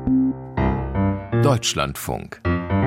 Deutschlandfunk.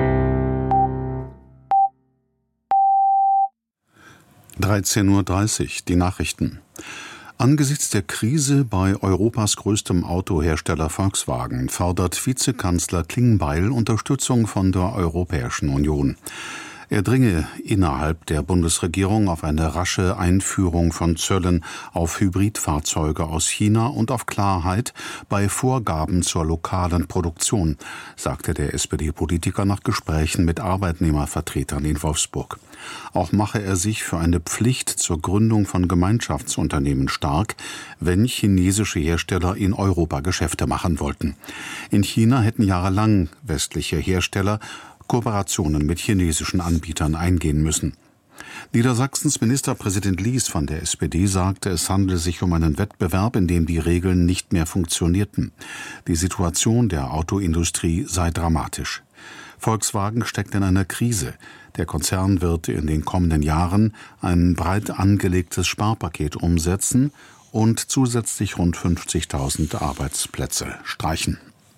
(13:30 Uhr), die Nachrichten. Angesichts der Krise bei Europas größtem Autohersteller Volkswagen fordert Vizekanzler Klingbeil Unterstützung von der Europäischen Union. Er dringe innerhalb der Bundesregierung auf eine rasche Einführung von Zöllen auf Hybridfahrzeuge aus China und auf Klarheit bei Vorgaben zur lokalen Produktion, sagte der SPD-Politiker nach Gesprächen mit Arbeitnehmervertretern in Wolfsburg. Auch mache er sich für eine Pflicht zur Gründung von Gemeinschaftsunternehmen stark, wenn chinesische Hersteller in Europa Geschäfte machen wollten. In China hätten jahrelang westliche Hersteller Kooperationen mit chinesischen Anbietern eingehen müssen. Niedersachsens Ministerpräsident Lies von der SPD sagte, es handele sich um einen Wettbewerb, in dem die Regeln nicht mehr funktionierten. Die Situation der Autoindustrie sei dramatisch. Volkswagen steckt in einer Krise. Der Konzern wird in den kommenden Jahren ein breit angelegtes Sparpaket umsetzen und zusätzlich rund 50.000 Arbeitsplätze streichen.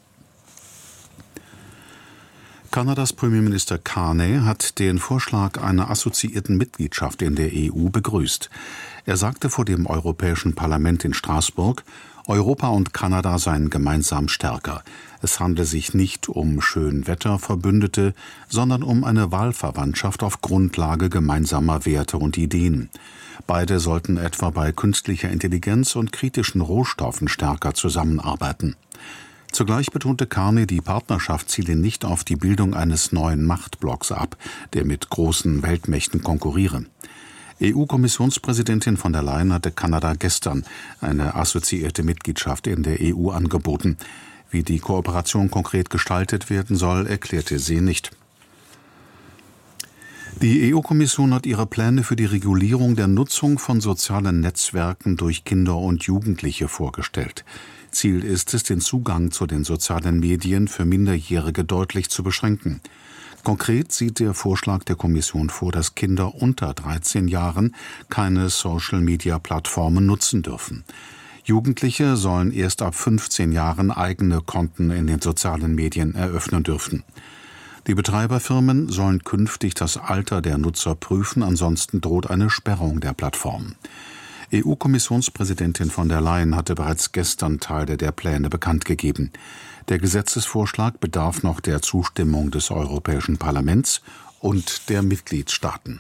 Kanadas Premierminister Carney hat den Vorschlag einer assoziierten Mitgliedschaft in der EU begrüßt. Er sagte vor dem Europäischen Parlament in Straßburg, Europa und Kanada seien gemeinsam stärker. Es handle sich nicht um Schönwetterverbündete, sondern um eine Wahlverwandtschaft auf Grundlage gemeinsamer Werte und Ideen. Beide sollten etwa bei künstlicher Intelligenz und kritischen Rohstoffen stärker zusammenarbeiten. Zugleich betonte Carney, die Partnerschaft ziele nicht auf die Bildung eines neuen Machtblocks ab, der mit großen Weltmächten konkurriere. EU-Kommissionspräsidentin von der Leyen hatte Kanada gestern eine assoziierte Mitgliedschaft in der EU angeboten. Wie die Kooperation konkret gestaltet werden soll, erklärte sie nicht. Die EU-Kommission hat ihre Pläne für die Regulierung der Nutzung von sozialen Netzwerken durch Kinder und Jugendliche vorgestellt. Ziel ist es, den Zugang zu den sozialen Medien für Minderjährige deutlich zu beschränken. Konkret sieht der Vorschlag der Kommission vor, dass Kinder unter 13 Jahren keine Social-Media-Plattformen nutzen dürfen. Jugendliche sollen erst ab 15 Jahren eigene Konten in den sozialen Medien eröffnen dürfen. Die Betreiberfirmen sollen künftig das Alter der Nutzer prüfen, ansonsten droht eine Sperrung der Plattform. EU-Kommissionspräsidentin von der Leyen hatte bereits gestern Teile der Pläne bekannt gegeben. Der Gesetzesvorschlag bedarf noch der Zustimmung des Europäischen Parlaments und der Mitgliedstaaten.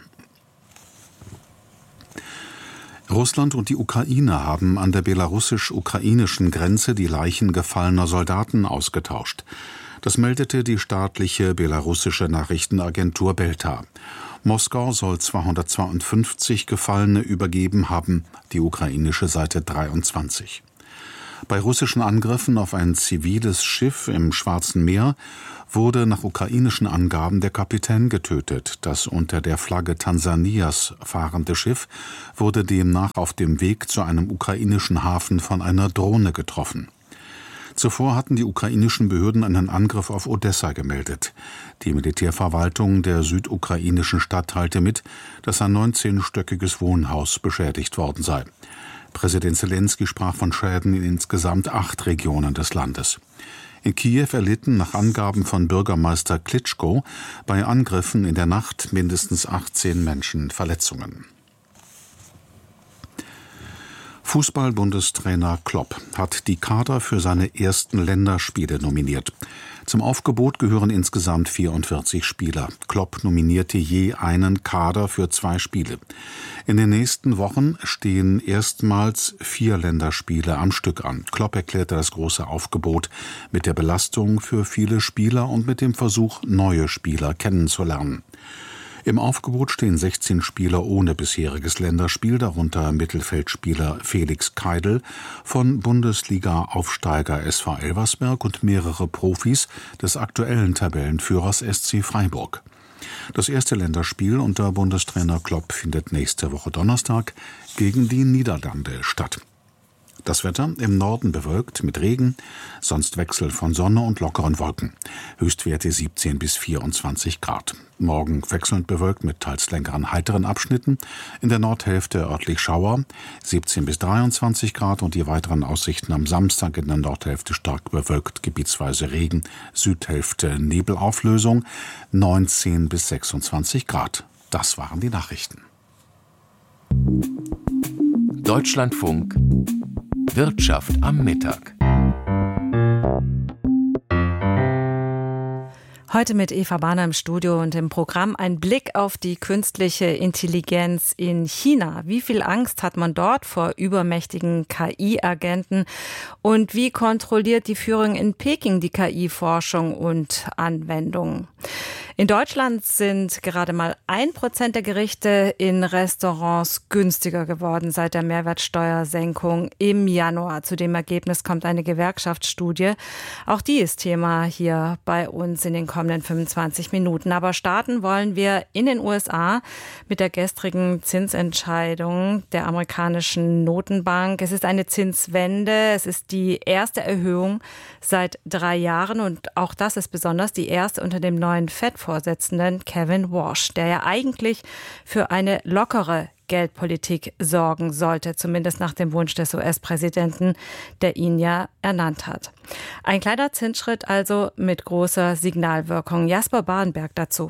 Russland und die Ukraine haben an der belarussisch-ukrainischen Grenze die Leichen gefallener Soldaten ausgetauscht. Das meldete die staatliche belarussische Nachrichtenagentur Belta. Moskau soll 252 Gefallene übergeben haben, die ukrainische Seite 23. Bei russischen Angriffen auf ein ziviles Schiff im Schwarzen Meer wurde nach ukrainischen Angaben der Kapitän getötet. Das unter der Flagge Tansanias fahrende Schiff wurde demnach auf dem Weg zu einem ukrainischen Hafen von einer Drohne getroffen. Zuvor hatten die ukrainischen Behörden einen Angriff auf Odessa gemeldet. Die Militärverwaltung der südukrainischen Stadt teilte mit, dass ein 19-stöckiges Wohnhaus beschädigt worden sei. Präsident Selenskyj sprach von Schäden in insgesamt 8 Regionen des Landes. In Kiew erlitten nach Angaben von Bürgermeister Klitschko bei Angriffen in der Nacht mindestens 18 Menschen Verletzungen. Fußball-Bundestrainer Klopp hat die Kader für seine ersten Länderspiele nominiert. Zum Aufgebot gehören insgesamt 44 Spieler. Klopp nominierte je einen Kader für 2 Spiele. In den nächsten Wochen stehen erstmals 4 Länderspiele am Stück an. Klopp erklärte das große Aufgebot mit der Belastung für viele Spieler und mit dem Versuch, neue Spieler kennenzulernen. Im Aufgebot stehen 16 Spieler ohne bisheriges Länderspiel, darunter Mittelfeldspieler Felix Keidl von Bundesliga-Aufsteiger SV Elversberg und mehrere Profis des aktuellen Tabellenführers SC Freiburg. Das erste Länderspiel unter Bundestrainer Klopp findet nächste Woche Donnerstag gegen die Niederlande statt. Das Wetter im Norden bewölkt mit Regen, sonst Wechsel von Sonne und lockeren Wolken. Höchstwerte 17 bis 24 Grad. Morgen wechselnd bewölkt mit teils längeren heiteren Abschnitten. In der Nordhälfte örtlich Schauer, 17 bis 23 Grad und die weiteren Aussichten am Samstag in der Nordhälfte stark bewölkt, gebietsweise Regen, Südhälfte Nebelauflösung, 19 bis 26 Grad. Das waren die Nachrichten. Deutschlandfunk Wirtschaft am Mittag. Heute mit Eva Bahner im Studio und im Programm ein Blick auf die künstliche Intelligenz in China. Wie viel Angst hat man dort vor übermächtigen KI-Agenten? Und wie kontrolliert die Führung in Peking die KI-Forschung und Anwendung? In Deutschland sind gerade mal 1% der Gerichte in Restaurants günstiger geworden seit der Mehrwertsteuersenkung im Januar. Zu dem Ergebnis kommt eine Gewerkschaftsstudie. Auch die ist Thema hier bei uns in den kommenden 25 Minuten. Aber starten wollen wir in den USA mit der gestrigen Zinsentscheidung der amerikanischen Notenbank. Es ist eine Zinswende. Es ist die erste Erhöhung seit 3 Jahren und auch das ist besonders die erste unter dem neuen Fed-Vorsitzenden Kevin Warsh, der ja eigentlich für eine lockere Geldpolitik sorgen sollte, zumindest nach dem Wunsch des US-Präsidenten, der ihn ja ernannt hat. Ein kleiner Zinsschritt also mit großer Signalwirkung. Jasper Barenberg dazu.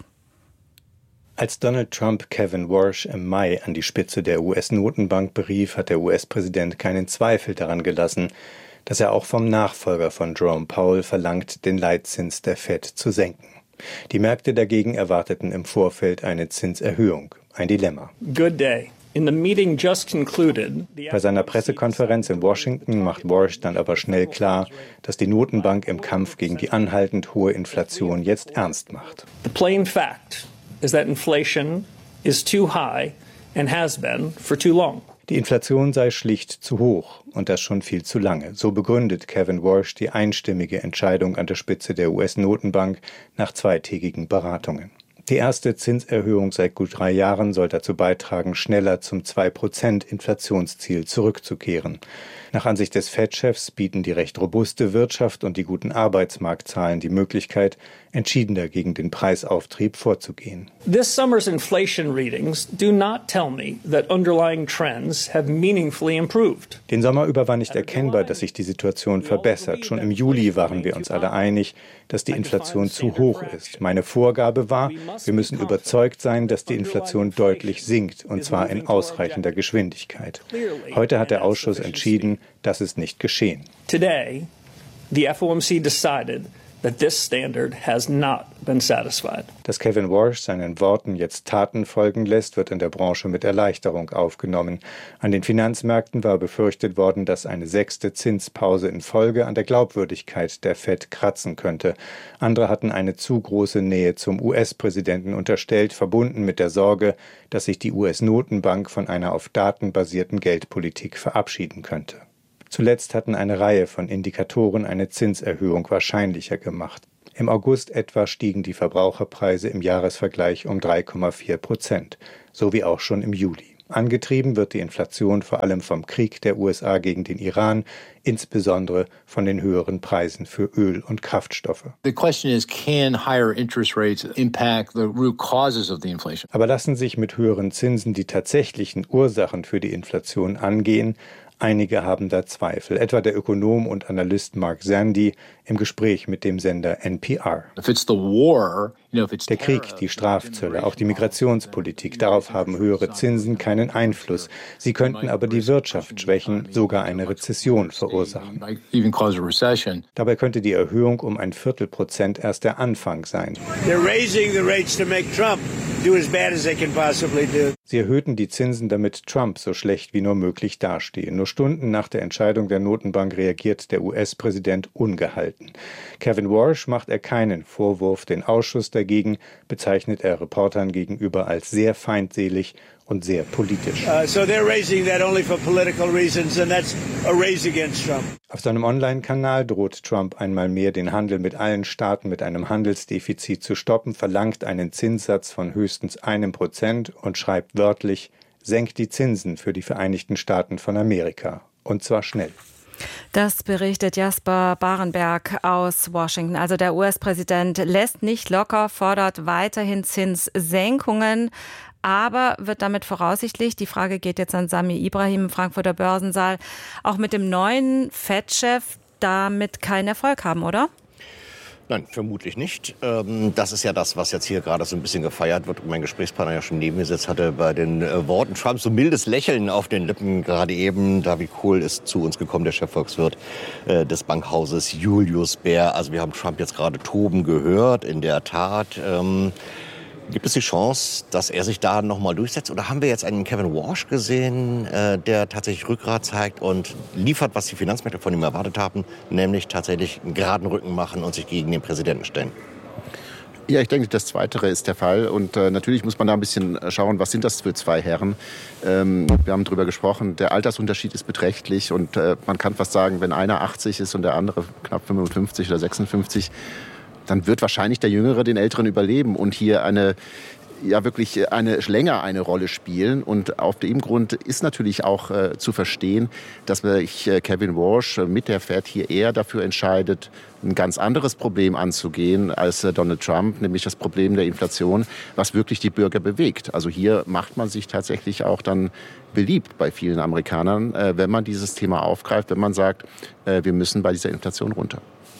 Als Donald Trump Kevin Warsh im Mai an die Spitze der US-Notenbank berief, hat der US-Präsident keinen Zweifel daran gelassen, dass er auch vom Nachfolger von Jerome Powell verlangt, den Leitzins der Fed zu senken. Die Märkte dagegen erwarteten im Vorfeld eine Zinserhöhung. Ein Dilemma. Good day. In the meeting just concluded, Bei seiner Pressekonferenz in Washington macht Warsh dann aber schnell klar, dass die Notenbank im Kampf gegen die anhaltend hohe Inflation jetzt ernst macht. the plain fact is that inflation is too high and has been for too long. Die Inflation sei schlicht zu hoch und das schon viel zu lange. So begründet Kevin Warsh die einstimmige Entscheidung an der Spitze der US-Notenbank nach 2-tägigen Beratungen. Die erste Zinserhöhung seit gut 3 Jahren soll dazu beitragen, schneller zum 2% Inflationsziel zurückzukehren. Nach Ansicht des Fed-Chefs bieten die recht robuste Wirtschaft und die guten Arbeitsmarktzahlen die Möglichkeit, entschiedener gegen den Preisauftrieb vorzugehen. This summer's inflation readings do not tell me that underlying trends have meaningfully improved. Den Sommer über war nicht erkennbar, dass sich die Situation verbessert. Schon im Juli waren wir uns alle einig, dass die Inflation zu hoch ist. Meine Vorgabe war, wir müssen überzeugt sein, dass die Inflation deutlich sinkt, und zwar in ausreichender Geschwindigkeit. Heute hat der Ausschuss entschieden, das ist nicht geschehen. Today, the FOMC decided that this standard has not been satisfied. Dass Kevin Warsh seinen Worten jetzt Taten folgen lässt, wird in der Branche mit Erleichterung aufgenommen. An den Finanzmärkten war befürchtet worden, dass eine 6. Zinspause in Folge an der Glaubwürdigkeit der Fed kratzen könnte. Andere hatten eine zu große Nähe zum US-Präsidenten unterstellt, verbunden mit der Sorge, dass sich die US-Notenbank von einer auf Daten basierten Geldpolitik verabschieden könnte. Zuletzt hatten eine Reihe von Indikatoren eine Zinserhöhung wahrscheinlicher gemacht. Im August etwa stiegen die Verbraucherpreise im Jahresvergleich um 3,4%, so wie auch schon im Juli. Angetrieben wird die Inflation vor allem vom Krieg der USA gegen den Iran, insbesondere von den höheren Preisen für Öl und Kraftstoffe. The question is, can higher interest rates impact the root causes of the inflation? Aber lassen sich mit höheren Zinsen die tatsächlichen Ursachen für die Inflation angehen? Einige haben da Zweifel, etwa der Ökonom und Analyst Mark Zandi im Gespräch mit dem Sender NPR. Der Krieg, die Strafzölle, auch die Migrationspolitik, darauf haben höhere Zinsen keinen Einfluss. Sie könnten aber die Wirtschaft schwächen, sogar eine Rezession verursachen. Dabei könnte die Erhöhung um 0,25% erst der Anfang sein. Sie erhöhten die Zinsen, damit Trump so schlecht wie nur möglich dastehe. Nur Stunden nach der Entscheidung der Notenbank reagiert der US-Präsident ungehalten. Kevin Warsh macht er keinen Vorwurf. Den Ausschuss dagegen bezeichnet er Reportern gegenüber als sehr feindselig und sehr politisch. Auf seinem Online-Kanal droht Trump einmal mehr, den Handel mit allen Staaten mit einem Handelsdefizit zu stoppen, verlangt einen Zinssatz von höchstens 1% und schreibt wörtlich: Senkt die Zinsen für die Vereinigten Staaten von Amerika. Und zwar schnell. Das berichtet Jasper Barenberg aus Washington. Also der US-Präsident lässt nicht locker, fordert weiterhin Zinssenkungen, aber wird damit voraussichtlich, die Frage geht jetzt an Sami Ibrahim im Frankfurter Börsensaal, auch mit dem neuen Fed-Chef damit keinen Erfolg haben, oder? Nein, vermutlich nicht. Das ist ja das, was jetzt hier gerade so ein bisschen gefeiert wird. Und mein Gesprächspartner ja schon neben mir sitzt, hatte bei den Worten Trumps so mildes Lächeln auf den Lippen. Gerade eben, David Kohl ist zu uns gekommen, der Chefvolkswirt des Bankhauses Julius Baer. Also wir haben Trump jetzt gerade toben gehört, in der Tat. Gibt es die Chance, dass er sich da nochmal durchsetzt? Oder haben wir jetzt einen Kevin Warsh gesehen, der tatsächlich Rückgrat zeigt und liefert, was die Finanzmärkte von ihm erwartet haben, nämlich tatsächlich einen geraden Rücken machen und sich gegen den Präsidenten stellen? Ja, ich denke, das Zweitere ist der Fall. Und natürlich muss man da ein bisschen schauen, was sind das für zwei Herren. Wir haben darüber gesprochen, der Altersunterschied ist beträchtlich. Und man kann fast sagen, wenn einer 80 ist und der andere knapp 55 oder 56, dann wird wahrscheinlich der Jüngere den Älteren überleben und hier länger eine Rolle spielen. Und auf dem Grund ist natürlich auch zu verstehen, dass sich Kevin Warsh mit der Fed hier eher dafür entscheidet, ein ganz anderes Problem anzugehen als Donald Trump, nämlich das Problem der Inflation, was wirklich die Bürger bewegt. Also hier macht man sich tatsächlich auch dann beliebt bei vielen Amerikanern, wenn man dieses Thema aufgreift, wenn man sagt, wir müssen bei dieser Inflation runter.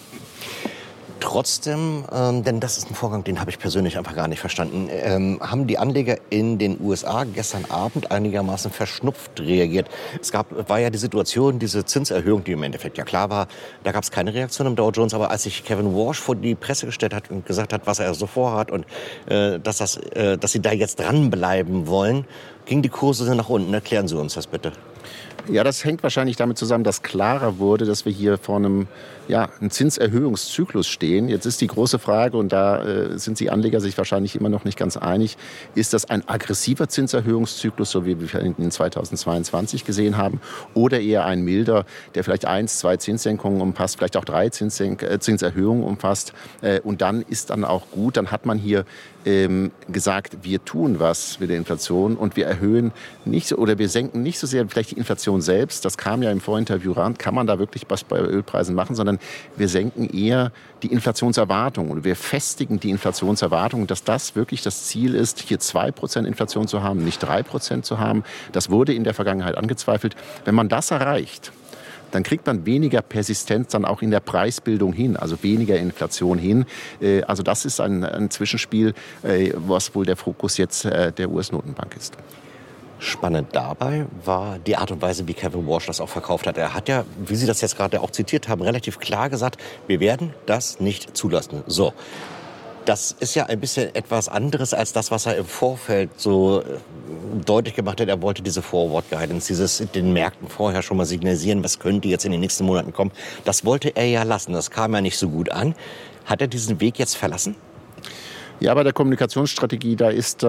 Trotzdem, denn das ist ein Vorgang, den habe ich persönlich einfach gar nicht verstanden, haben die Anleger in den USA gestern Abend einigermaßen verschnupft reagiert. War ja die Situation, diese Zinserhöhung, die im Endeffekt ja klar war, da gab es keine Reaktion im Dow Jones, aber als sich Kevin Warsh vor die Presse gestellt hat und gesagt hat, was er so vorhat und dass sie da jetzt dranbleiben wollen, gingen die Kurse nach unten. Erklären Sie uns das bitte. Ja, das hängt wahrscheinlich damit zusammen, dass klarer wurde, dass wir hier vor einem Zinserhöhungszyklus stehen. Jetzt ist die große Frage, und da sind die Anleger sich wahrscheinlich immer noch nicht ganz einig, ist das ein aggressiver Zinserhöhungszyklus, so wie wir in 2022 gesehen haben, oder eher ein milder, der vielleicht 1, 2 Zinssenkungen umfasst, vielleicht auch 3 Zinserhöhungen umfasst. Und dann ist dann auch gut, dann hat man hier gesagt, wir tun was mit der Inflation und wir erhöhen nicht so, oder wir senken nicht so sehr vielleicht die Inflation selbst, das kam ja im Vorinterview ran, kann man da wirklich was bei Ölpreisen machen, sondern wir senken eher die Inflationserwartung und wir festigen die Inflationserwartung, dass das wirklich das Ziel ist, hier 2% Inflation zu haben, nicht 3% zu haben. Das wurde in der Vergangenheit angezweifelt. Wenn man das erreicht, dann kriegt man weniger Persistenz dann auch in der Preisbildung hin, also weniger Inflation hin. Also das ist ein Zwischenspiel, was wohl der Fokus jetzt der US-Notenbank ist. Spannend dabei war die Art und Weise, wie Kevin Warsh das auch verkauft hat. Er hat ja, wie Sie das jetzt gerade auch zitiert haben, relativ klar gesagt, wir werden das nicht zulassen. So. Das ist ja ein bisschen etwas anderes als das, was er im Vorfeld so deutlich gemacht hat. Er wollte diese Forward Guidance, den Märkten vorher schon mal signalisieren, was könnte jetzt in den nächsten Monaten kommen. Das wollte er ja lassen. Das kam ja nicht so gut an. Hat er diesen Weg jetzt verlassen? Ja, bei der Kommunikationsstrategie, da ist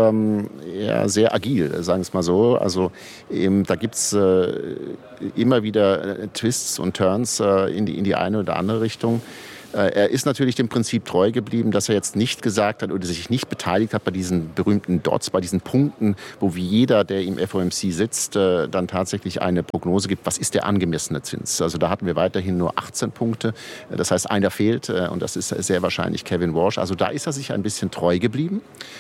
sehr agil, sagen wir es mal so. Also da gibt's immer wieder Twists und Turns in die eine oder andere Richtung. Er ist natürlich dem Prinzip treu geblieben, dass er jetzt nicht gesagt hat oder sich nicht beteiligt hat bei diesen berühmten Dots, bei diesen Punkten, wo wie jeder, der im FOMC sitzt, dann tatsächlich eine Prognose gibt, was ist der angemessene Zins. Also da hatten wir weiterhin nur 18 Punkte. Das heißt, einer fehlt und das ist sehr wahrscheinlich Kevin Warsh. Also da ist er sich ein bisschen treu geblieben.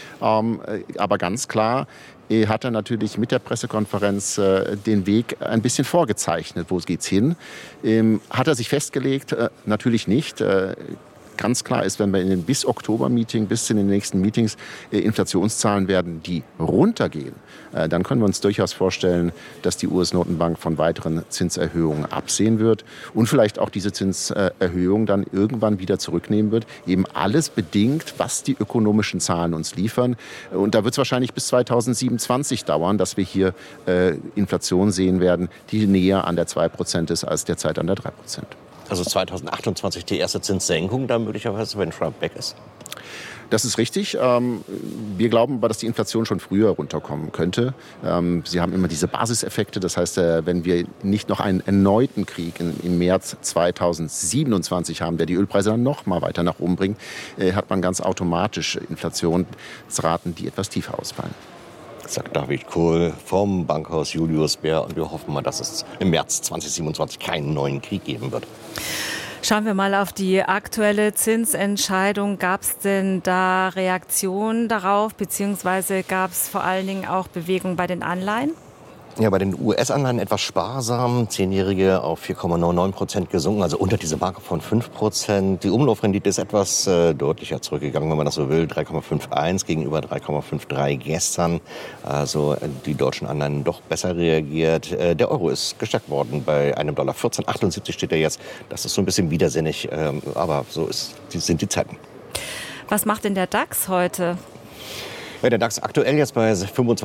Aber ganz klar hat er natürlich mit der Pressekonferenz den Weg ein bisschen vorgezeichnet. Wo geht's hin? Hat er sich festgelegt? Natürlich nicht. Ganz klar ist, wenn wir in den bis Oktober-Meeting, bis in den nächsten Meetings Inflationszahlen werden, die runtergehen, dann können wir uns durchaus vorstellen, dass die US-Notenbank von weiteren Zinserhöhungen absehen wird und vielleicht auch diese Zinserhöhung dann irgendwann wieder zurücknehmen wird. Eben alles bedingt, was die ökonomischen Zahlen uns liefern. Und da wird es wahrscheinlich bis 2027 dauern, dass wir hier Inflation sehen werden, die näher an der 2% ist als derzeit an der 3%. Also 2028 die erste Zinssenkung, dann möglicherweise, wenn Trump weg ist? Das ist richtig. Wir glauben aber, dass die Inflation schon früher runterkommen könnte. Sie haben immer diese Basiseffekte. Das heißt, wenn wir nicht noch einen erneuten Krieg im März 2027 haben, der die Ölpreise dann noch mal weiter nach oben bringt, hat man ganz automatisch Inflationsraten, die etwas tiefer ausfallen. Sagt David Kohl vom Bankhaus Julius Baer. Und wir hoffen mal, dass es im März 2027 keinen neuen Krieg geben wird. Schauen wir mal auf die aktuelle Zinsentscheidung. Gab es denn da Reaktionen darauf, beziehungsweise gab es vor allen Dingen auch Bewegung bei den Anleihen? Ja, bei den US-Anleihen etwas sparsam. 10-Jährige auf 4,99% gesunken, also unter diese Marke von 5%. Die Umlaufrendite ist etwas deutlicher zurückgegangen, wenn man das so will. 3,51 gegenüber 3,53 gestern. Also die deutschen Anleihen doch besser reagiert. Der Euro ist gestärkt worden bei einem Dollar. 14,78 steht er jetzt. Das ist so ein bisschen widersinnig, aber so sind die Zeiten. Was macht denn der DAX heute? Ja, der DAX aktuell jetzt bei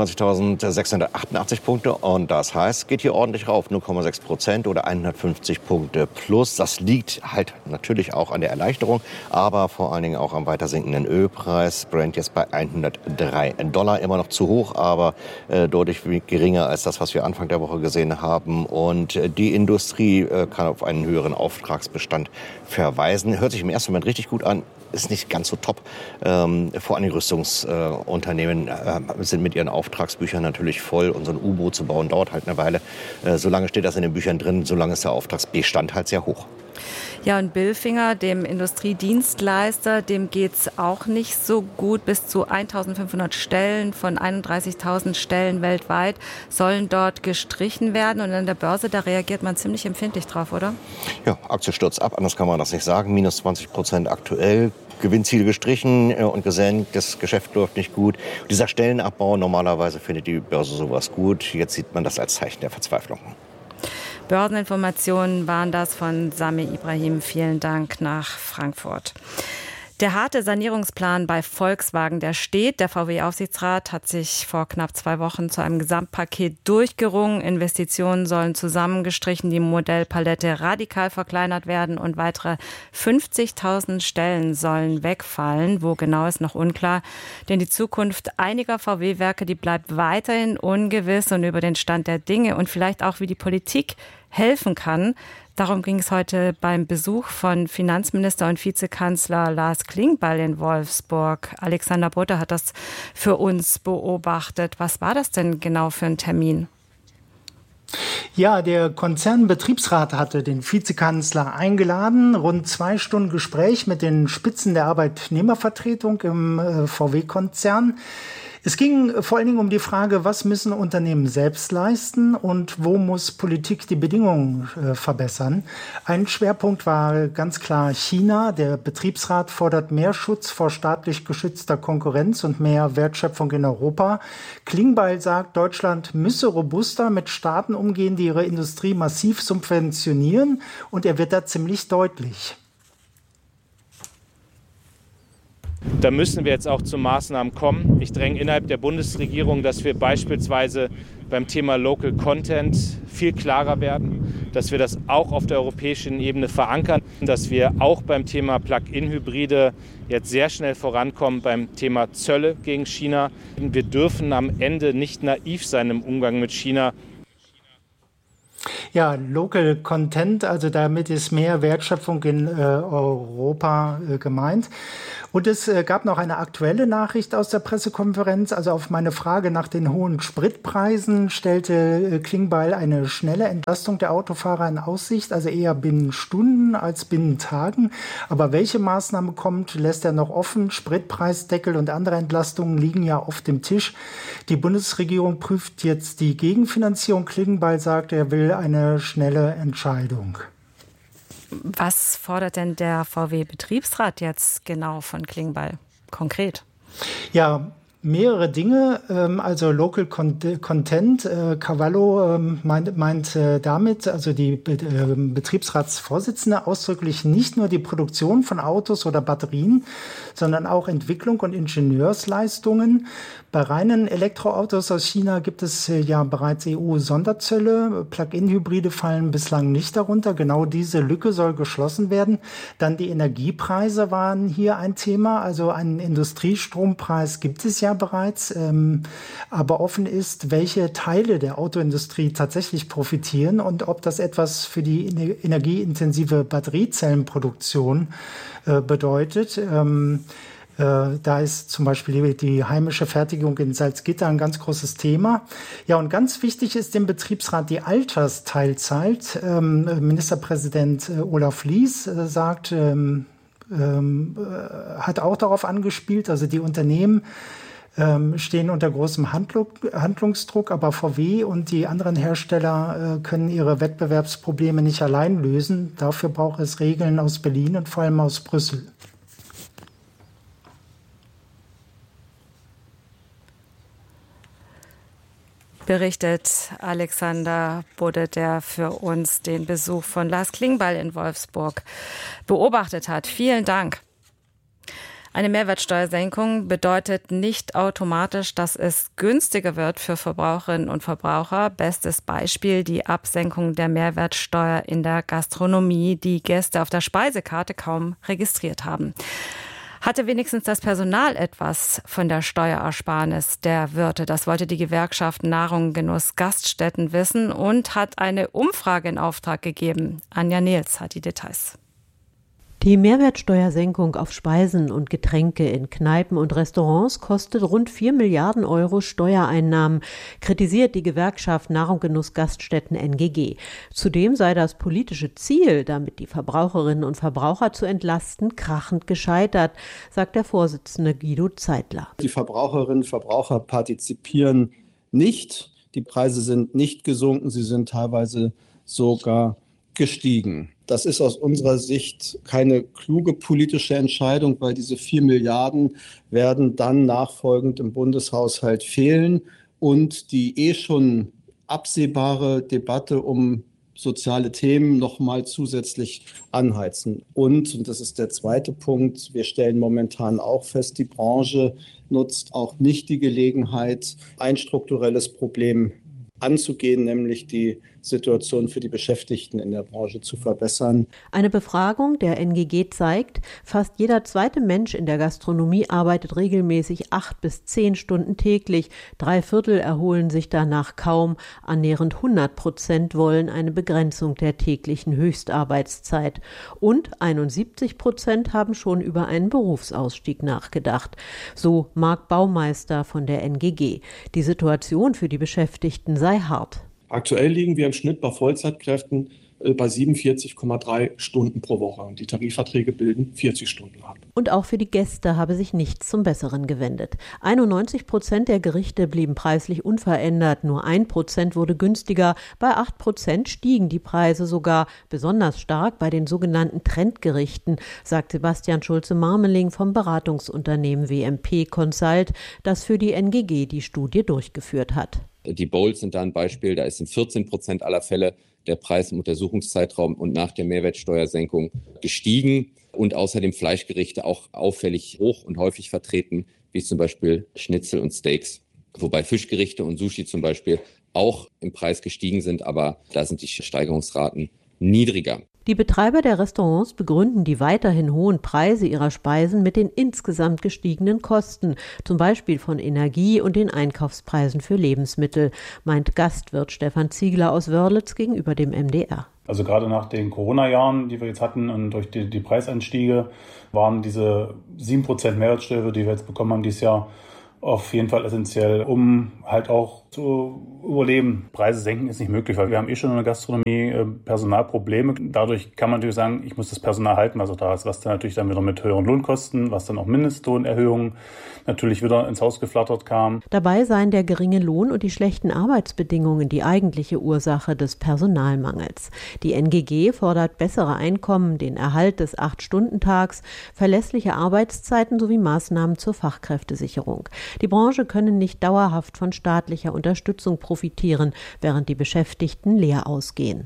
25.688 Punkte und das heißt, geht hier ordentlich rauf, 0,6% oder 150 Punkte plus. Das liegt halt natürlich auch an der Erleichterung, aber vor allen Dingen auch am weiter sinkenden Ölpreis. Brent jetzt bei $103, immer noch zu hoch, aber deutlich geringer als das, was wir Anfang der Woche gesehen haben. Und die Industrie kann auf einen höheren Auftragsbestand verweisen. Hört sich im ersten Moment richtig gut an. Ist nicht ganz so top. Vor allem Rüstungsunternehmen sind mit ihren Auftragsbüchern natürlich voll. Und so ein U-Boot zu bauen dauert halt eine Weile. Solange steht das in den Büchern drin, solange ist der Auftragsbestand halt sehr hoch. Ja, und Bilfinger, dem Industriedienstleister, dem geht's auch nicht so gut. Bis zu 1.500 Stellen von 31.000 Stellen weltweit sollen dort gestrichen werden. Und an der Börse, da reagiert man ziemlich empfindlich drauf, oder? Ja, Aktie stürzt ab, anders kann man das nicht sagen. Minus 20% aktuell. Gewinnziele gestrichen und gesenkt. Das Geschäft läuft nicht gut. Dieser Stellenabbau, normalerweise findet die Börse sowas gut. Jetzt sieht man das als Zeichen der Verzweiflung. Börseninformationen waren das von Sami Ibrahim. Vielen Dank nach Frankfurt. Der harte Sanierungsplan bei Volkswagen, der steht. Der VW-Aufsichtsrat hat sich vor knapp 2 Wochen zu einem Gesamtpaket durchgerungen. Investitionen sollen zusammengestrichen, die Modellpalette radikal verkleinert werden und weitere 50.000 Stellen sollen wegfallen. Wo genau ist noch unklar, denn die Zukunft einiger VW-Werke, die bleibt weiterhin ungewiss und über den Stand der Dinge und vielleicht auch, wie die Politik helfen kann. Darum ging es heute beim Besuch von Finanzminister und Vizekanzler Lars Klingbeil in Wolfsburg. Alexander Butter hat das für uns beobachtet. Was war das denn genau für ein Termin? Ja, der Konzernbetriebsrat hatte den Vizekanzler eingeladen. Rund 2 Stunden Gespräch mit den Spitzen der Arbeitnehmervertretung im VW-Konzern. Es ging vor allen Dingen um die Frage, was müssen Unternehmen selbst leisten und wo muss Politik die Bedingungen verbessern. Ein Schwerpunkt war ganz klar China. Der Betriebsrat fordert mehr Schutz vor staatlich geschützter Konkurrenz und mehr Wertschöpfung in Europa. Klingbeil sagt, Deutschland müsse robuster mit Staaten umgehen, die ihre Industrie massiv subventionieren. Und er wird da ziemlich deutlich. Da müssen wir jetzt auch zu Maßnahmen kommen. Ich dränge innerhalb der Bundesregierung, dass wir beispielsweise beim Thema Local Content viel klarer werden, dass wir das auch auf der europäischen Ebene verankern, dass wir auch beim Thema Plug-in-Hybride jetzt sehr schnell vorankommen beim Thema Zölle gegen China. Wir dürfen am Ende nicht naiv sein im Umgang mit China. Ja, Local Content, also damit ist mehr Wertschöpfung in Europa gemeint. Und es gab noch eine aktuelle Nachricht aus der Pressekonferenz. Also auf meine Frage nach den hohen Spritpreisen stellte Klingbeil eine schnelle Entlastung der Autofahrer in Aussicht, also eher binnen Stunden als binnen Tagen. Aber welche Maßnahme kommt, lässt er noch offen. Spritpreisdeckel und andere Entlastungen liegen ja auf dem Tisch. Die Bundesregierung prüft jetzt die Gegenfinanzierung. Klingbeil sagt, er will eine schnelle Entscheidung. Was fordert denn der VW-Betriebsrat jetzt genau von Klingbeil konkret? Ja, mehrere Dinge, also Local Content, Cavallo meint damit, also die Betriebsratsvorsitzende ausdrücklich nicht nur die Produktion von Autos oder Batterien, sondern auch Entwicklung und Ingenieursleistungen. Bei reinen Elektroautos aus China gibt es ja bereits EU-Sonderzölle. Plug-in-Hybride fallen bislang nicht darunter. Genau diese Lücke soll geschlossen werden. Dann die Energiepreise waren hier ein Thema. Also einen Industriestrompreis gibt es ja bereits. Aber offen ist, welche Teile der Autoindustrie tatsächlich profitieren und ob das etwas für die energieintensive Batteriezellenproduktion bedeutet. Da ist zum Beispiel die heimische Fertigung in Salzgitter ein ganz großes Thema. Ja, und ganz wichtig ist dem Betriebsrat die Altersteilzeit. Ministerpräsident Olaf Lies sagt, hat auch darauf angespielt, also die Unternehmen stehen unter großem Handlungsdruck, aber VW und die anderen Hersteller können ihre Wettbewerbsprobleme nicht allein lösen. Dafür braucht es Regeln aus Berlin und vor allem aus Brüssel. Berichtet Alexander Budde, der für uns den Besuch von Lars Klingbeil in Wolfsburg beobachtet hat. Vielen Dank. Eine Mehrwertsteuersenkung bedeutet nicht automatisch, dass es günstiger wird für Verbraucherinnen und Verbraucher. Bestes Beispiel die Absenkung der Mehrwertsteuer in der Gastronomie, die Gäste auf der Speisekarte kaum registriert haben. Hatte wenigstens das Personal etwas von der Steuerersparnis der Wirte? Das wollte die Gewerkschaft Nahrung, Genuss, Gaststätten wissen und hat eine Umfrage in Auftrag gegeben. Anja Nils hat die Details. Die Mehrwertsteuersenkung auf Speisen und Getränke in Kneipen und Restaurants kostet rund 4 Milliarden Euro Steuereinnahmen, kritisiert die Gewerkschaft Nahrung, Genuss, Gaststätten NGG. Zudem sei das politische Ziel, damit die Verbraucherinnen und Verbraucher zu entlasten, krachend gescheitert, sagt der Vorsitzende Guido Zeitler. Die Verbraucherinnen und Verbraucher partizipieren nicht, die Preise sind nicht gesunken, sie sind teilweise sogar gestiegen. Das ist aus unserer Sicht keine kluge politische Entscheidung, weil diese 4 Milliarden werden dann nachfolgend im Bundeshaushalt fehlen und die schon absehbare Debatte um soziale Themen nochmal zusätzlich anheizen. Und das ist der zweite Punkt, wir stellen momentan auch fest, die Branche nutzt auch nicht die Gelegenheit, ein strukturelles Problem anzugehen, nämlich die Situation für die Beschäftigten in der Branche zu verbessern. Eine Befragung der NGG zeigt, fast jeder zweite Mensch in der Gastronomie arbeitet regelmäßig 8 bis 10 Stunden täglich. 3/4 erholen sich danach kaum. Annähernd 100% wollen eine Begrenzung der täglichen Höchstarbeitszeit. Und 71% haben schon über einen Berufsausstieg nachgedacht. So Marc Baumeister von der NGG. Die Situation für die Beschäftigten sei hart. Aktuell liegen wir im Schnitt bei Vollzeitkräften bei 47,3 Stunden pro Woche. Und die Tarifverträge bilden 40 Stunden ab. Und auch für die Gäste habe sich nichts zum Besseren gewendet. 91% der Gerichte blieben preislich unverändert. Nur 1% wurde günstiger. Bei 8% stiegen die Preise sogar. Besonders stark bei den sogenannten Trendgerichten, sagt Sebastian Schulze-Marmeling vom Beratungsunternehmen WMP Consult, das für die NGG die Studie durchgeführt hat. Die Bowls sind da ein Beispiel, da ist in 14% aller Fälle der Preis im Untersuchungszeitraum und nach der Mehrwertsteuersenkung gestiegen und außerdem Fleischgerichte auch auffällig hoch und häufig vertreten, wie zum Beispiel Schnitzel und Steaks. Wobei Fischgerichte und Sushi zum Beispiel auch im Preis gestiegen sind, aber da sind die Steigerungsraten niedriger. Die Betreiber der Restaurants begründen die weiterhin hohen Preise ihrer Speisen mit den insgesamt gestiegenen Kosten, zum Beispiel von Energie und den Einkaufspreisen für Lebensmittel, meint Gastwirt Stefan Ziegler aus Wörlitz gegenüber dem MDR. Also gerade nach den Corona-Jahren, die wir jetzt hatten und durch die Preisanstiege, waren diese 7% Mehrwertsteuer, die wir jetzt bekommen haben dieses Jahr, auf jeden Fall essentiell, um halt auch zu überleben. Preise senken ist nicht möglich, weil wir haben schon in der Gastronomie Personalprobleme. Dadurch kann man natürlich sagen, ich muss das Personal halten, was auch da ist, was dann natürlich dann wieder mit höheren Lohnkosten, was dann auch Mindestlohnerhöhungen natürlich wieder ins Haus geflattert kam. Dabei seien der geringe Lohn und die schlechten Arbeitsbedingungen die eigentliche Ursache des Personalmangels. Die NGG fordert bessere Einkommen, den Erhalt des 8-Stunden-Tags, verlässliche Arbeitszeiten sowie Maßnahmen zur Fachkräftesicherung. Die Branche könne nicht dauerhaft von staatlicher Unterstützung profitieren, während die Beschäftigten leer ausgehen.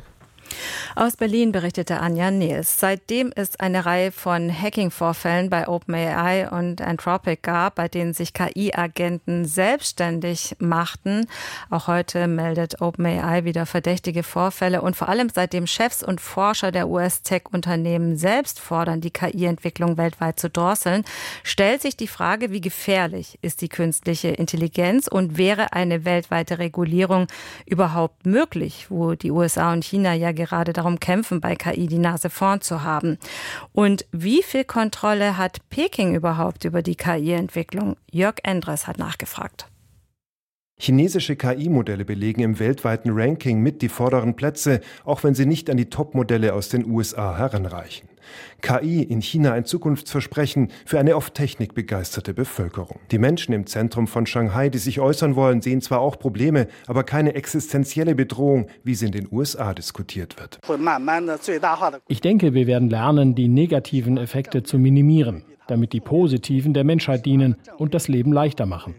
Aus Berlin berichtete Anja Nils. Seitdem es eine Reihe von Hacking-Vorfällen bei OpenAI und Anthropic gab, bei denen sich KI-Agenten selbstständig machten, auch heute meldet OpenAI wieder verdächtige Vorfälle und vor allem seitdem Chefs und Forscher der US-Tech-Unternehmen selbst fordern, die KI-Entwicklung weltweit zu drosseln, stellt sich die Frage, wie gefährlich ist die künstliche Intelligenz und wäre eine weltweite Regulierung überhaupt möglich, wo die USA und China ja gerade darum kämpfen, bei KI die Nase vorn zu haben. Und wie viel Kontrolle hat Peking überhaupt über die KI-Entwicklung? Jörg Endres hat nachgefragt. Chinesische KI-Modelle belegen im weltweiten Ranking mit die vorderen Plätze, auch wenn sie nicht an die Top-Modelle aus den USA heranreichen. KI in China ein Zukunftsversprechen für eine oft technikbegeisterte Bevölkerung. Die Menschen im Zentrum von Shanghai, die sich äußern wollen, sehen zwar auch Probleme, aber keine existenzielle Bedrohung, wie sie in den USA diskutiert wird. Ich denke, wir werden lernen, die negativen Effekte zu minimieren, damit die positiven der Menschheit dienen und das Leben leichter machen.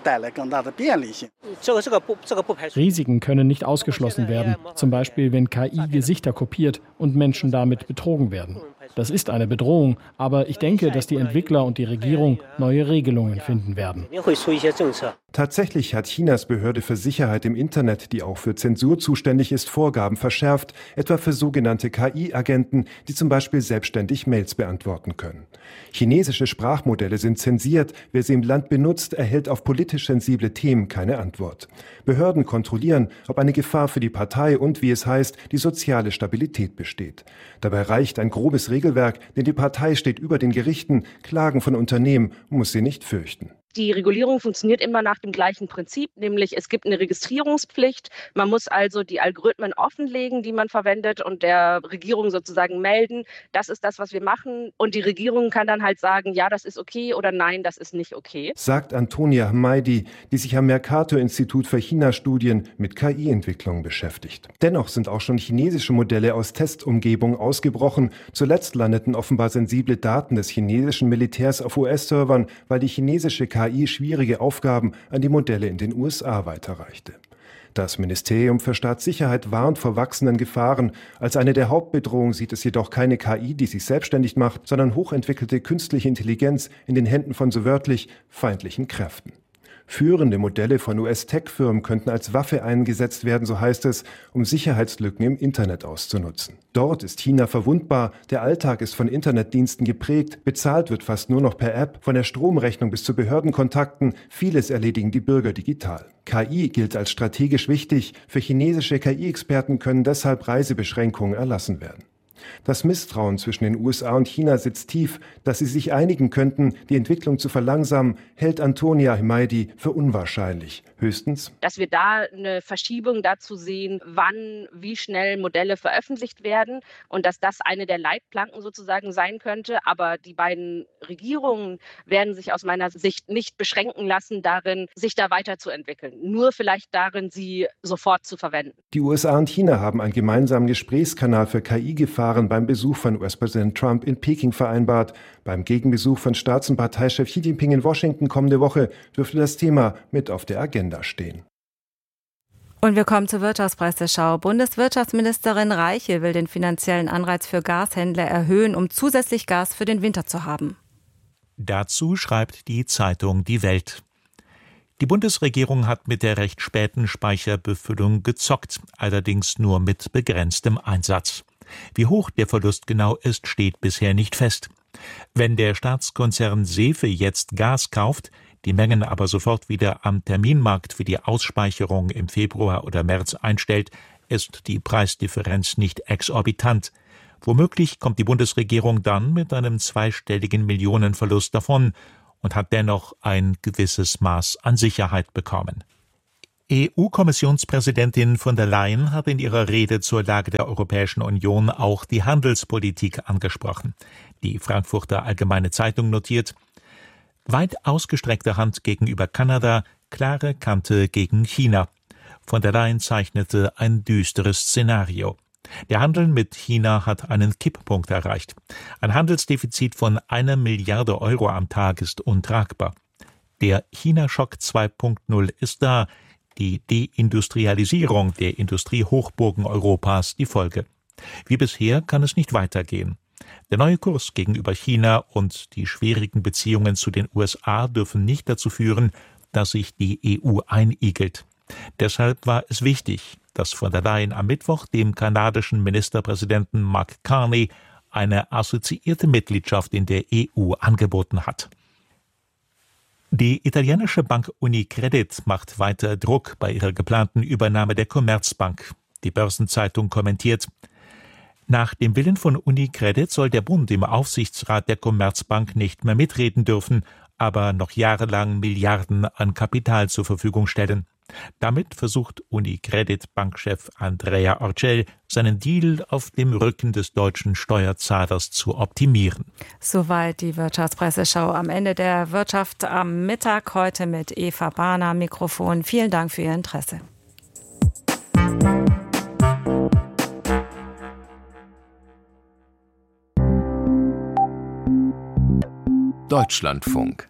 Risiken können nicht ausgeschlossen werden, zum Beispiel wenn KI Gesichter kopiert und Menschen damit betrogen werden. Das ist eine Bedrohung, aber ich denke, dass die Entwickler und die Regierung neue Regelungen finden werden. Tatsächlich hat Chinas Behörde für Sicherheit im Internet, die auch für Zensur zuständig ist, Vorgaben verschärft, etwa für sogenannte KI-Agenten, die zum Beispiel selbstständig Mails beantworten können. Chinesische Sprachmodelle sind zensiert. Wer sie im Land benutzt, erhält auf politisch sensible Themen keine Antwort. Behörden kontrollieren, ob eine Gefahr für die Partei und, wie es heißt, die soziale Stabilität besteht. Dabei reicht ein grobes Regelwerk, denn die Partei steht über den Gerichten. Klagen von Unternehmen muss sie nicht fürchten. Die Regulierung funktioniert immer nach dem gleichen Prinzip, nämlich es gibt eine Registrierungspflicht. Man muss also die Algorithmen offenlegen, die man verwendet und der Regierung sozusagen melden. Das ist das, was wir machen. Und die Regierung kann dann halt sagen, ja, das ist okay oder nein, das ist nicht okay. Sagt Antonia Hmeidi, die sich am Mercator-Institut für China-Studien mit KI-Entwicklung beschäftigt. Dennoch sind auch schon chinesische Modelle aus Testumgebungen ausgebrochen. Zuletzt landeten offenbar sensible Daten des chinesischen Militärs auf US-Servern, weil die chinesische KI schwierige Aufgaben an die Modelle in den USA weiterreichte. Das Ministerium für Staatssicherheit warnt vor wachsenden Gefahren. Als eine der Hauptbedrohungen sieht es jedoch keine KI, die sich selbstständig macht, sondern hochentwickelte künstliche Intelligenz in den Händen von so wörtlich feindlichen Kräften. Führende Modelle von US-Tech-Firmen könnten als Waffe eingesetzt werden, so heißt es, um Sicherheitslücken im Internet auszunutzen. Dort ist China verwundbar, der Alltag ist von Internetdiensten geprägt, bezahlt wird fast nur noch per App, von der Stromrechnung bis zu Behördenkontakten, vieles erledigen die Bürger digital. KI gilt als strategisch wichtig, für chinesische KI-Experten können deshalb Reisebeschränkungen erlassen werden. Das Misstrauen zwischen den USA und China sitzt tief. Dass sie sich einigen könnten, die Entwicklung zu verlangsamen, hält Antonia Hmeidi für unwahrscheinlich. Höchstens, dass wir da eine Verschiebung dazu sehen, wann, wie schnell Modelle veröffentlicht werden und dass das eine der Leitplanken sozusagen sein könnte. Aber die beiden Regierungen werden sich aus meiner Sicht nicht beschränken lassen darin, sich da weiterzuentwickeln. Nur vielleicht darin, sie sofort zu verwenden. Die USA und China haben einen gemeinsamen Gesprächskanal für KI-Gefahren beim Besuch von US-Präsident Trump in Peking vereinbart. Beim Gegenbesuch von Staats- und Parteichef Xi Jinping in Washington kommende Woche dürfte das Thema mit auf der Agenda stehen. Und wir kommen zur Wirtschaftspresseschau. Bundeswirtschaftsministerin Reiche will den finanziellen Anreiz für Gashändler erhöhen, um zusätzlich Gas für den Winter zu haben. Dazu schreibt die Zeitung Die Welt. Die Bundesregierung hat mit der recht späten Speicherbefüllung gezockt, allerdings nur mit begrenztem Einsatz. Wie hoch der Verlust genau ist, steht bisher nicht fest. Wenn der Staatskonzern Sefe jetzt Gas kauft, die Mengen aber sofort wieder am Terminmarkt für die Ausspeicherung im Februar oder März einstellt, ist die Preisdifferenz nicht exorbitant. Womöglich kommt die Bundesregierung dann mit einem zweistelligen Millionenverlust davon und hat dennoch ein gewisses Maß an Sicherheit bekommen. EU-Kommissionspräsidentin von der Leyen hat in ihrer Rede zur Lage der Europäischen Union auch die Handelspolitik angesprochen. Die Frankfurter Allgemeine Zeitung notiert: Weit ausgestreckte Hand gegenüber Kanada, klare Kante gegen China. Von der Leyen zeichnete ein düsteres Szenario. Der Handel mit China hat einen Kipppunkt erreicht. Ein Handelsdefizit von 1 Milliarde Euro am Tag ist untragbar. Der China-Schock 2.0 ist da. Die Deindustrialisierung der Industriehochburgen Europas die Folge. Wie bisher kann es nicht weitergehen. Der neue Kurs gegenüber China und die schwierigen Beziehungen zu den USA dürfen nicht dazu führen, dass sich die EU einigelt. Deshalb war es wichtig, dass von der Leyen am Mittwoch dem kanadischen Ministerpräsidenten Mark Carney eine assoziierte Mitgliedschaft in der EU angeboten hat. Die italienische Bank Unicredit macht weiter Druck bei ihrer geplanten Übernahme der Commerzbank. Die Börsenzeitung kommentiert: Nach dem Willen von UniCredit soll der Bund im Aufsichtsrat der Commerzbank nicht mehr mitreden dürfen, aber noch jahrelang Milliarden an Kapital zur Verfügung stellen. Damit versucht UniCredit-Bankchef Andrea Orcel, seinen Deal auf dem Rücken des deutschen Steuerzahlers zu optimieren. Soweit die Wirtschaftspresseschau am Ende der Wirtschaft am Mittag. Heute mit Eva Bahner am Mikrofon. Vielen Dank für Ihr Interesse. Deutschlandfunk.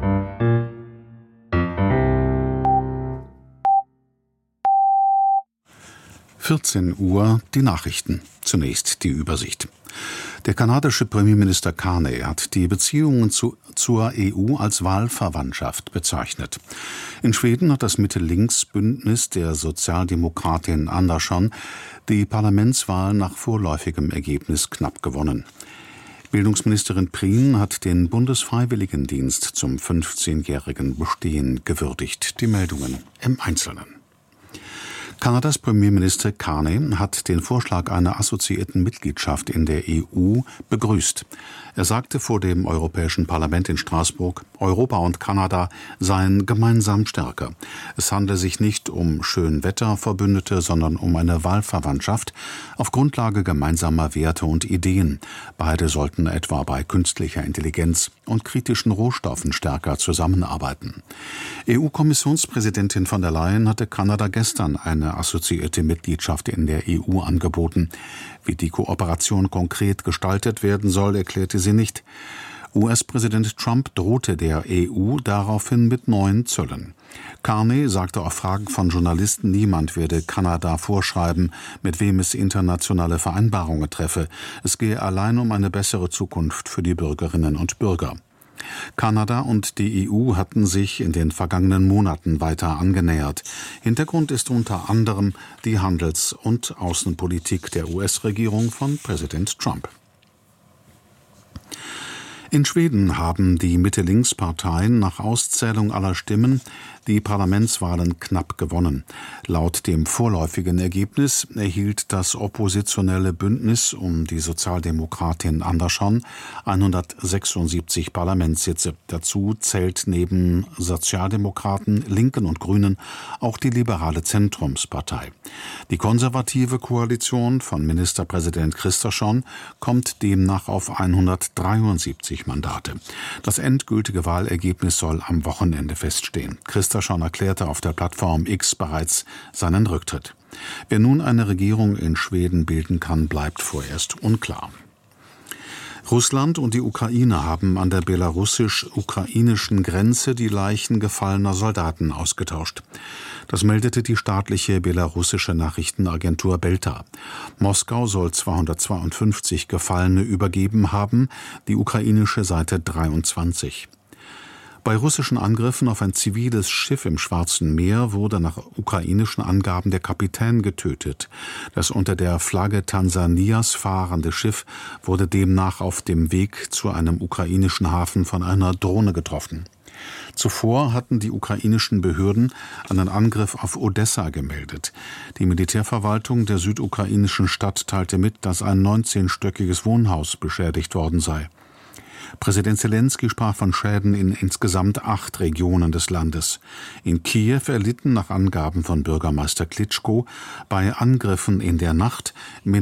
Uhr, die Nachrichten. Zunächst die Übersicht. Der kanadische Premierminister Carney hat die Beziehungen zur EU als Wahlverwandtschaft bezeichnet. In Schweden hat das Mitte-Links-Bündnis der Sozialdemokratin Andersson die Parlamentswahl nach vorläufigem Ergebnis knapp gewonnen. Bildungsministerin Prien hat den Bundesfreiwilligendienst zum 15-jährigen Bestehen gewürdigt. Die Meldungen im Einzelnen. Kanadas Premierminister Carney hat den Vorschlag einer assoziierten Mitgliedschaft in der EU begrüßt. Er sagte vor dem Europäischen Parlament in Straßburg, Europa und Kanada seien gemeinsam stärker. Es handle sich nicht um Schönwetterverbündete, sondern um eine Wahlverwandtschaft auf Grundlage gemeinsamer Werte und Ideen. Beide sollten etwa bei künstlicher Intelligenz und kritischen Rohstoffen stärker zusammenarbeiten. EU-Kommissionspräsidentin von der Leyen hatte Kanada gestern eine assoziierte Mitgliedschaft in der EU angeboten. Wie die Kooperation konkret gestaltet werden soll, erklärte sie nicht. US-Präsident Trump drohte der EU daraufhin mit neuen Zöllen. Carney sagte auf Fragen von Journalisten, niemand werde Kanada vorschreiben, mit wem es internationale Vereinbarungen treffe. Es gehe allein um eine bessere Zukunft für die Bürgerinnen und Bürger. Kanada und die EU hatten sich in den vergangenen Monaten weiter angenähert. Hintergrund ist unter anderem die Handels- und Außenpolitik der US-Regierung von Präsident Trump. In Schweden haben die Mitte-Links-Parteien nach Auszählung aller Stimmen die Parlamentswahlen knapp gewonnen. Laut dem vorläufigen Ergebnis erhielt das oppositionelle Bündnis um die Sozialdemokratin Andersson 176 Parlamentssitze. Dazu zählt neben Sozialdemokraten, Linken und Grünen auch die liberale Zentrumspartei. Die konservative Koalition von Ministerpräsident Kristersson kommt demnach auf 173 Mandate. Das endgültige Wahlergebnis soll am Wochenende feststehen. Kristersson erklärte auf der Plattform X bereits seinen Rücktritt. Wer nun eine Regierung in Schweden bilden kann, bleibt vorerst unklar. Russland und die Ukraine haben an der belarussisch-ukrainischen Grenze die Leichen gefallener Soldaten ausgetauscht. Das meldete die staatliche belarussische Nachrichtenagentur Belta. Moskau soll 252 Gefallene übergeben haben, die ukrainische Seite 23. Bei russischen Angriffen auf ein ziviles Schiff im Schwarzen Meer wurde nach ukrainischen Angaben der Kapitän getötet. Das unter der Flagge Tansanias fahrende Schiff wurde demnach auf dem Weg zu einem ukrainischen Hafen von einer Drohne getroffen. Zuvor hatten die ukrainischen Behörden einen Angriff auf Odessa gemeldet. Die Militärverwaltung der südukrainischen Stadt teilte mit, dass ein 19-stöckiges Wohnhaus beschädigt worden sei. Präsident Zelensky sprach von Schäden in insgesamt 8 Regionen des Landes. In Kiew erlitten nach Angaben von Bürgermeister Klitschko bei Angriffen in der Nacht